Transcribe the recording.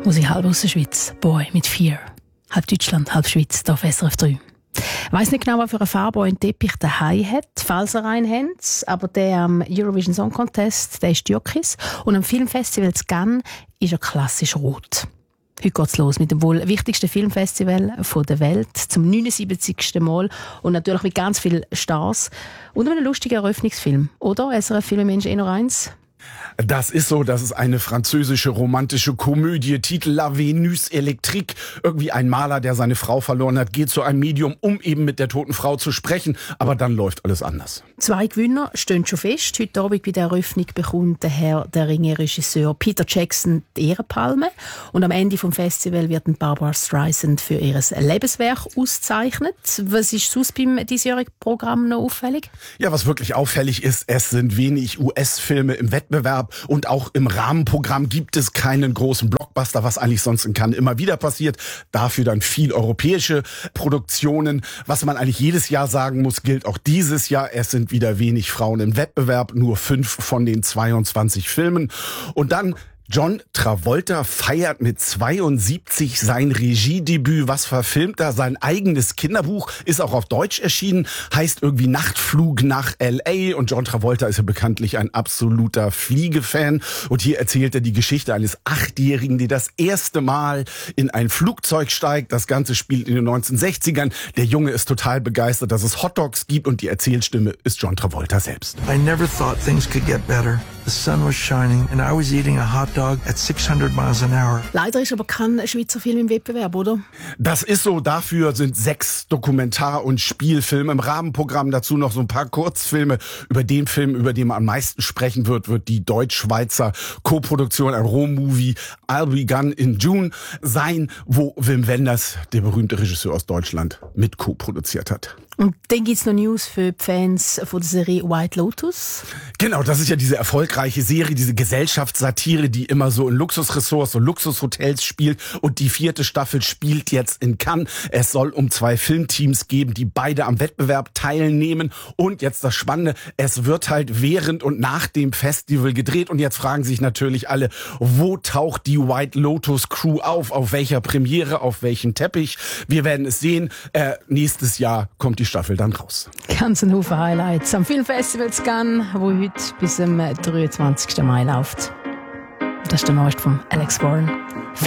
Musik halb aus der Schweiz. Boy mit 4. Halb Deutschland, halb Schweiz, hier auf SRF 3. Ich weiss nicht genau, was für eine Farbe ein Teppich daheim hat, falls ihr einen habt, aber der am Eurovision Song Contest, der ist Türkis. Und am Filmfestival zu Cannes ist er klassisch rot. Heute geht's los mit dem wohl wichtigsten Filmfestival der Welt, zum 79. Mal und natürlich mit ganz vielen Stars und einem lustigen Eröffnungsfilm. Oder? SRF Filmmensch noch eins. Das ist so, das ist eine französische romantische Komödie, Titel La Vénus Électrique. Irgendwie ein Maler, der seine Frau verloren hat, geht zu einem Medium, um eben mit der toten Frau zu sprechen. Aber dann läuft alles anders. 2 Gewinner stehen schon fest. Heute Abend bei der Eröffnung bekommt der Herr der Ringe-Regisseur Peter Jackson die Ehrenpalme. Und am Ende vom Festival wird Barbra Streisand für ihr Lebenswerk ausgezeichnet. Was ist sonst beim diesjährigen Programm noch auffällig? Ja, was wirklich auffällig ist, es sind wenig US-Filme im Wettbewerb. Und auch im Rahmenprogramm gibt es keinen großen Blockbuster, was eigentlich sonst in Cannes immer wieder passiert. Dafür dann viel europäische Produktionen. Was man eigentlich jedes Jahr sagen muss, gilt auch dieses Jahr. Es sind wieder wenig Frauen im Wettbewerb, nur 5 von den 22 Filmen. Und dann John Travolta feiert mit 72 sein Regiedebüt. Was verfilmt er? Sein eigenes Kinderbuch ist auch auf Deutsch erschienen, heißt irgendwie Nachtflug nach L.A. Und John Travolta ist ja bekanntlich ein absoluter Fliegefan. Und hier erzählt er die Geschichte eines 8-Jährigen, der das erste Mal in ein Flugzeug steigt. Das Ganze spielt in den 1960ern. Der Junge ist total begeistert, dass es Hotdogs gibt und die Erzählstimme ist John Travolta selbst. I never thought things could get better. The sun was shining and I was eating a hot dog at 600 miles an hour. Leider ist aber kein Schweizer Film im Wettbewerb, oder? Das ist so. Dafür sind 6 Dokumentar- und Spielfilme im Rahmenprogramm. Dazu noch so ein paar Kurzfilme. Über den Film, über den man am meisten sprechen wird die deutsch-schweizer Koproduktion, ein Rohmovie I'll Be Gone in June sein, wo Wim Wenders, der berühmte Regisseur aus Deutschland, mit co-produziert hat. Und dann gibt's noch News für die Fans von der Serie White Lotus. Genau, das ist ja diese erfolgreiche Serie, diese Gesellschaftssatire, die immer so in Luxusressorts, so Luxushotels spielt. Und die 4. Staffel spielt jetzt in Cannes. Es soll um 2 Filmteams geben, die beide am Wettbewerb teilnehmen. Und jetzt das Spannende, es wird halt während und nach dem Festival gedreht. Und jetzt fragen sich natürlich alle, wo taucht die White Lotus Crew auf welcher Premiere, auf welchem Teppich? Wir werden es sehen. Nächstes Jahr kommt die Staffel dann raus. Ganz ein Haufen Highlights am Filmfestival zu Cannes, wo heute bis zum 23. Mai läuft. Das ist der Neueste von Alex Warren.